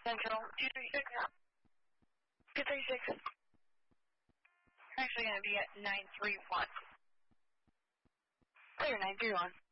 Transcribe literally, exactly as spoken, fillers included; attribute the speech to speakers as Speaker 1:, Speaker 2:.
Speaker 1: Central, two thirty-six. two thirty-six. Actually going to be at nine three one. Clear, nine three one.